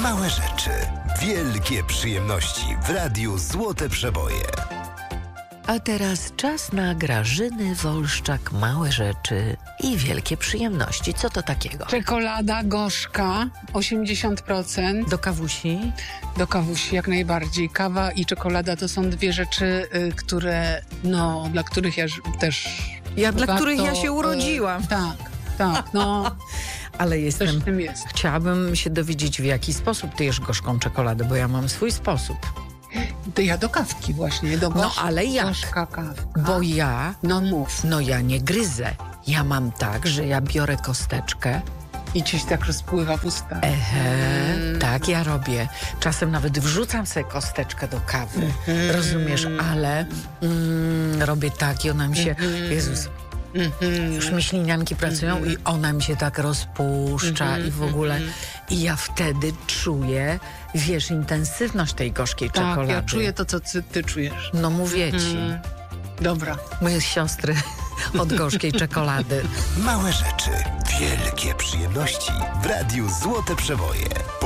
Małe rzeczy, wielkie przyjemności w Radiu Złote Przeboje. A teraz czas na Grażyny Wolszczak. Małe rzeczy i wielkie przyjemności. Co to takiego? Czekolada gorzka, 80%. Do kawusi? Do kawusi jak najbardziej. Kawa i czekolada to są dwie rzeczy, które, dla których ja też... Dla których ja się urodziłam. Tak, Ale coś w tym jest. Chciałabym się dowiedzieć, w jaki sposób ty jesz gorzką czekoladę, bo ja mam swój sposób. Ja do kawki właśnie, ale jak? Gorzka kawka. Bo ja... mów. Ja nie gryzę. Ja mam tak, że ja biorę kosteczkę. I ci się tak rozpływa w ustach. Tak ja robię. Czasem nawet wrzucam sobie kosteczkę do kawy. Rozumiesz? Ale robię tak i ona mi się... Jezus... Już mi ślinianki pracują i ona mi się tak rozpuszcza i w ogóle. I ja wtedy czuję, intensywność tej gorzkiej czekolady. Ja czuję to, co ty czujesz. Mówię ci. Dobra. Moje siostry od gorzkiej czekolady. Małe rzeczy, wielkie przyjemności w Radiu Złote Przeboje.